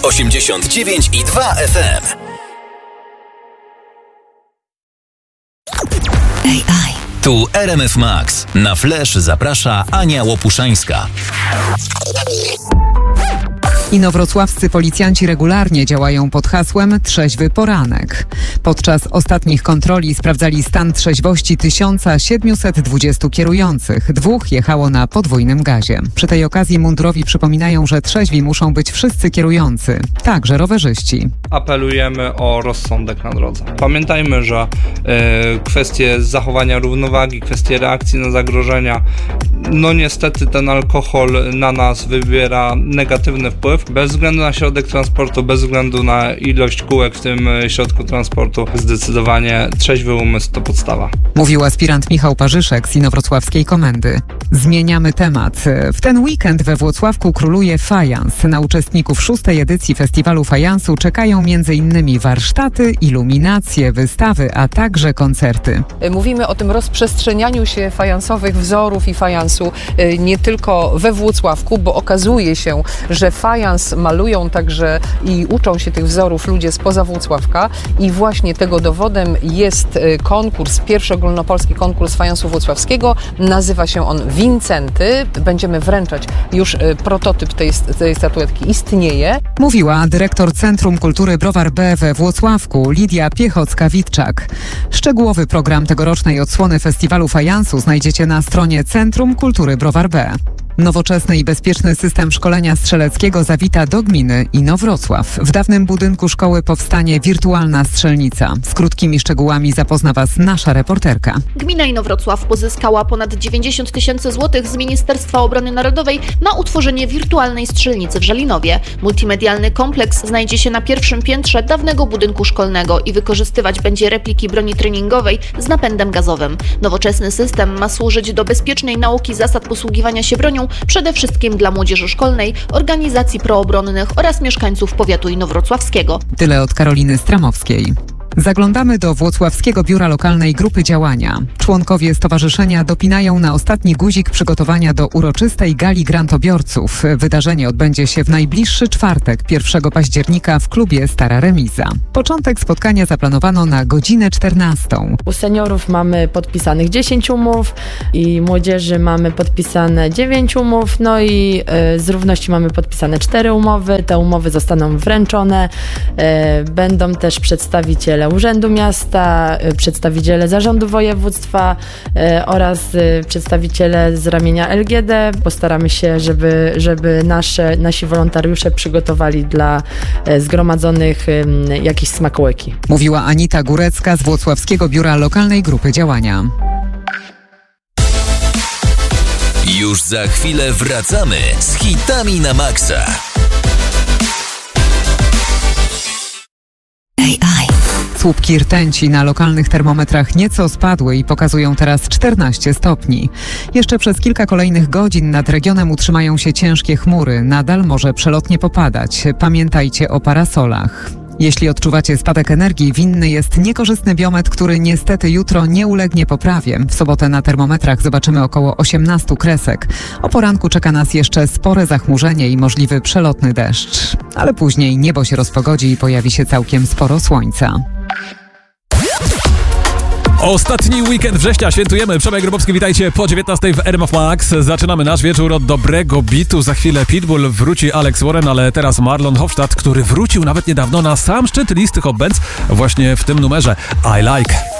89,2 FM. AI. Tu RMF Max. Na Flash zaprasza Ania Łopuszańska. Inowrocławscy policjanci regularnie działają pod hasłem Trzeźwy Poranek. Podczas ostatnich kontroli sprawdzali stan trzeźwości 1720 kierujących. 2 jechało na podwójnym gazie. Przy tej okazji mundurowi przypominają, że trzeźwi muszą być wszyscy kierujący, także rowerzyści. Apelujemy o rozsądek na drodze. Pamiętajmy, że kwestie zachowania równowagi, kwestie reakcji na zagrożenia, niestety ten alkohol na nas wywiera negatywny wpływ. Bez względu na środek transportu, bez względu na ilość kółek w tym środku transportu, zdecydowanie trzeźwy umysł to podstawa. Mówił aspirant Michał Parzyszek z inowrocławskiej komendy. Zmieniamy temat. W ten weekend we Włocławku króluje fajans. Na uczestników 6. edycji Festiwalu Fajansu czekają m.in. warsztaty, iluminacje, wystawy, a także koncerty. Mówimy o tym rozprzestrzenianiu się fajansowych wzorów i fajansu nie tylko we Włocławku, bo okazuje się, że fajans malują także i uczą się tych wzorów ludzie spoza Włocławka i właśnie tego dowodem jest konkurs, pierwszy ogólnopolski konkurs fajansu włocławskiego. Nazywa się on Wincenty. Będziemy wręczać już prototyp tej statuetki. Istnieje. Mówiła dyrektor Centrum Kultury Browar B we Włocławku Lidia Piechocka-Witczak. Szczegółowy program tegorocznej odsłony Festiwalu Fajansu znajdziecie na stronie Centrum Kultury Browar B. Nowoczesny i bezpieczny system szkolenia strzeleckiego zawita do gminy Inowrocław. W dawnym budynku szkoły powstanie wirtualna strzelnica. Z krótkimi szczegółami zapozna Was nasza reporterka. Gmina Inowrocław pozyskała ponad 90 000 złotych z Ministerstwa Obrony Narodowej na utworzenie wirtualnej strzelnicy w Żelinowie. Multimedialny kompleks znajdzie się na pierwszym piętrze dawnego budynku szkolnego i wykorzystywać będzie repliki broni treningowej z napędem gazowym. Nowoczesny system ma służyć do bezpiecznej nauki zasad posługiwania się bronią, przede wszystkim dla młodzieży szkolnej, organizacji proobronnych oraz mieszkańców powiatu inowrocławskiego. Tyle od Karoliny Stramowskiej. Zaglądamy do Włocławskiego Biura Lokalnej Grupy Działania. Członkowie stowarzyszenia dopinają na ostatni guzik przygotowania do uroczystej gali grantobiorców. Wydarzenie odbędzie się w najbliższy czwartek, 1 października w klubie Stara Remiza. Początek spotkania zaplanowano na godzinę 14. U seniorów mamy podpisanych 10 umów i młodzieży mamy podpisane 9 umów, i z równości mamy podpisane 4 umowy. Te umowy zostaną wręczone. Będą też przedstawiciele Urzędu Miasta, przedstawiciele Zarządu Województwa oraz przedstawiciele z ramienia LGD. Postaramy się, żeby nasi wolontariusze przygotowali dla zgromadzonych jakieś smakołyki. Mówiła Anita Górecka z Włocławskiego Biura Lokalnej Grupy Działania. Już za chwilę wracamy z hitami na maksa. AI. Słupki rtęci na lokalnych termometrach nieco spadły i pokazują teraz 14 stopni. Jeszcze przez kilka kolejnych godzin nad regionem utrzymają się ciężkie chmury. Nadal może przelotnie popadać. Pamiętajcie o parasolach. Jeśli odczuwacie spadek energii, winny jest niekorzystny biometr, który niestety jutro nie ulegnie poprawie. W sobotę na termometrach zobaczymy około 18 kresek. O poranku czeka nas jeszcze spore zachmurzenie i możliwy przelotny deszcz. Ale później niebo się rozpogodzi i pojawi się całkiem sporo słońca. Ostatni weekend września świętujemy. Przemek Grabowski, witajcie po 19 w RMF Max. Zaczynamy nasz wieczór od dobrego bitu. Za chwilę Pitbull, wróci Alex Warren, ale teraz Marlon Hofstadt, który wrócił nawet niedawno na sam szczyt listy Hot Bands właśnie w tym numerze I Like.